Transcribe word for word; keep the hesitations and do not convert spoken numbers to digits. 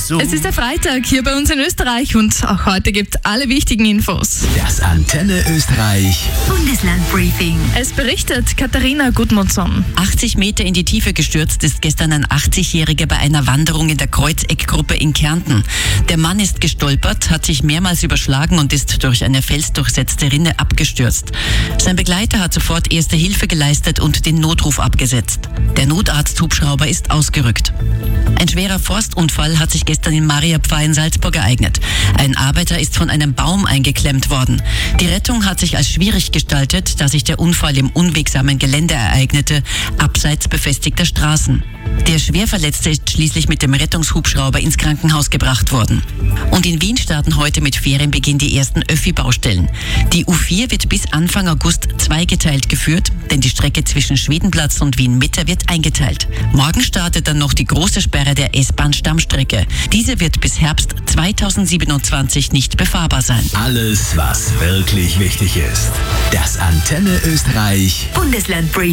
Universum. Es ist der Freitag hier bei uns in Österreich und auch heute gibt es alle wichtigen Infos. Das Antenne Österreich Bundeslandbriefing. Es berichtet Katharina Gudmundsson. achtzig Meter in die Tiefe gestürzt ist gestern ein achtzigjähriger bei einer Wanderung in der Kreuzeckgruppe in Kärnten. Der Mann ist gestolpert, hat sich mehrmals überschlagen und ist durch eine felsdurchsetzte Rinne abgestürzt. Sein Begleiter hat sofort erste Hilfe geleistet und den Notruf abgesetzt. Der Notarzthubschrauber ist ausgerückt. Ein schwerer Forstunfall hat sich gestern in Mariapfarr in Salzburg ereignet. Ein Arbeiter ist von einem Baum eingeklemmt worden. Die Rettung hat sich als schwierig gestaltet, da sich der Unfall im unwegsamen Gelände ereignete, abseits befestigter Straßen. Der Schwerverletzte ist schließlich mit dem Rettungshubschrauber ins Krankenhaus gebracht worden. Und in Wien starten heute mit Ferienbeginn die ersten Öffi-Baustellen. Die U vier wird bis Anfang August zweigeteilt geführt, denn die Strecke zwischen Schwedenplatz und Wien-Mitte wird eingeteilt. Morgen startet dann noch die große Sperre der S-Bahn-Stammstrecke. Diese wird bis Herbst zweitausendsiebenundzwanzig nicht befahrbar sein. Alles, was wirklich wichtig ist. Das Antenne Österreich Bundeslandbriefing.